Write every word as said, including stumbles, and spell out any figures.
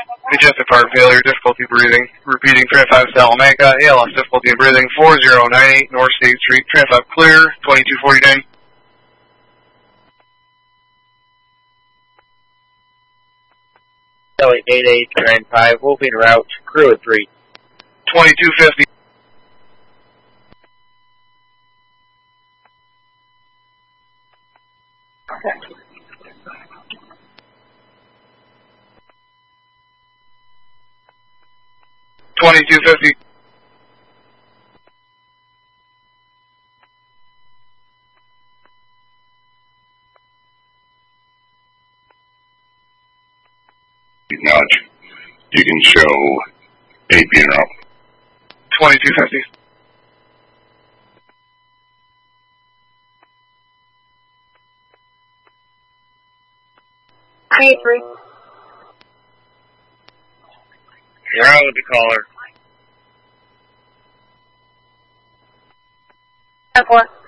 Congestive heart failure, difficulty breathing. Repeating, Tran five Salamanca, A L S difficulty in breathing, four zero nine eight North State Street, Tran five clear, twenty-two forty-nine. Kelly eight eight, Tran five, will be en route, crew at three. twenty-two fifty. twenty-two fifty. Acknowledge. You can show eight being route. twenty-two fifty. eight three. You're out with the caller. ten four.